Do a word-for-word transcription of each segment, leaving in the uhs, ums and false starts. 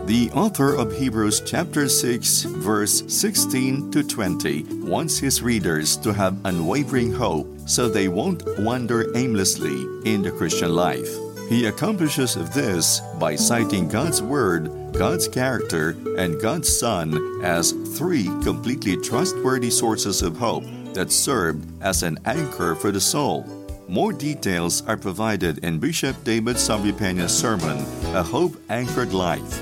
The author of Hebrews chapter six, verse sixteen to twenty wants his readers to have unwavering hope so they won't wander aimlessly in the Christian life. He accomplishes this by citing God's Word, God's character, and God's Son as three completely trustworthy sources of hope that served as an anchor for the soul. More details are provided in Bishop David Sambipeña's sermon, A Hope-Anchored Life.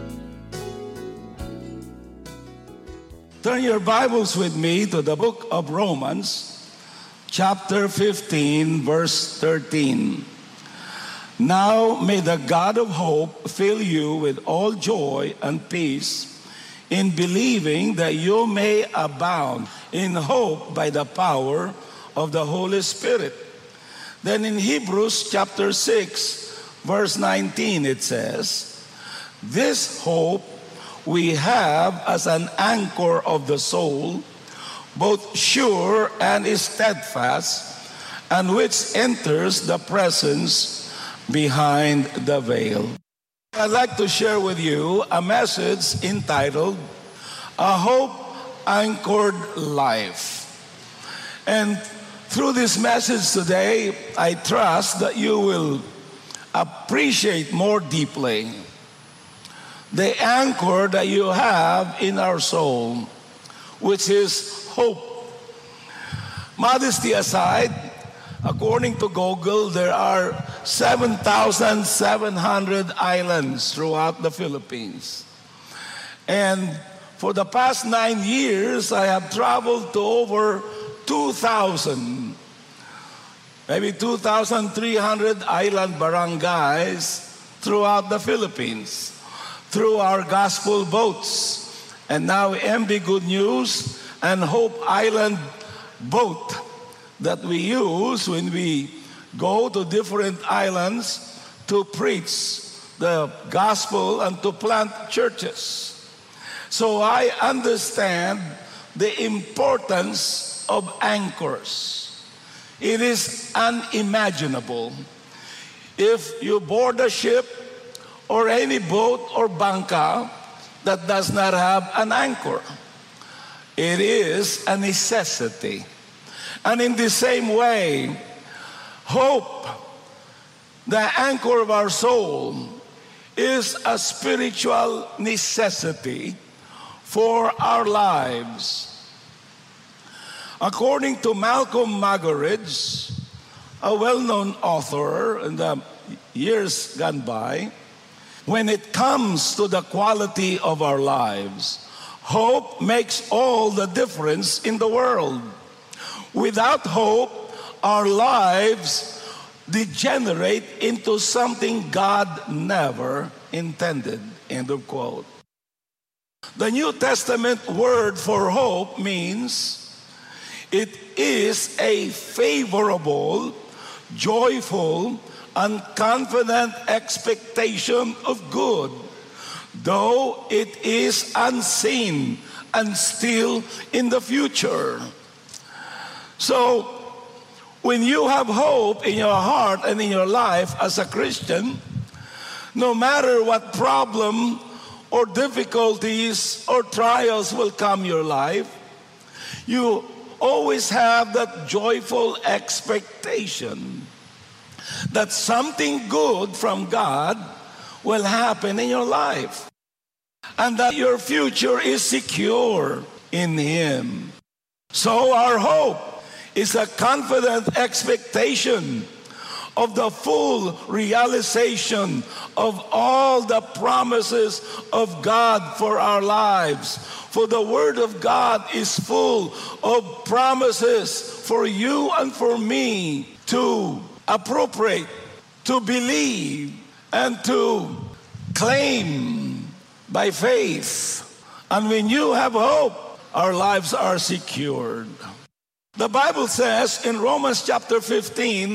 Turn your Bibles with me to the book of Romans, chapter fifteen, verse thirteen. Now may the God of hope fill you with all joy and peace in believing that you may abound in hope by the power of the Holy Spirit. Then in Hebrews chapter six, verse nineteen, it says, this hope we have as an anchor of the soul, both sure and steadfast, and which enters the presence behind the veil. I'd like to share with you a message entitled, A Hope-Anchored Life. And through this message today, I trust that you will appreciate more deeply the anchor that you have in our soul, which is hope. Modesty aside, according to Google, there are seven thousand seven hundred islands throughout the Philippines. And for the past nine years, I have traveled to over two thousand, maybe two thousand three hundred island barangays throughout the Philippines, through our gospel boats, and now M B Good News and Hope Island boat that we use when we go to different islands to preach the gospel and to plant churches. So I understand the importance of anchors. It is unimaginable if you board a ship or any boat or bangka that does not have an anchor. It is a necessity. And in the same way, hope, the anchor of our soul, is a spiritual necessity for our lives. According to Malcolm Muggeridge, a well-known author in the years gone by, when it comes to the quality of our lives, hope makes all the difference in the world. Without hope, our lives degenerate into something God never intended. End of quote. The New Testament word for hope means it is a favorable, joyful, and confident expectation of good, though it is unseen and still in the future. So, when you have hope in your heart and in your life as a Christian, no matter what problem or difficulties or trials will come your life, you always have that joyful expectation that something good from God will happen in your life, and that your future is secure in Him. So our hope is a confident expectation of the full realization of all the promises of God for our lives. For the Word of God is full of promises for you and for me to appropriate, to believe, and to claim by faith. And when you have hope, our lives are secured. The Bible says in Romans chapter fifteen,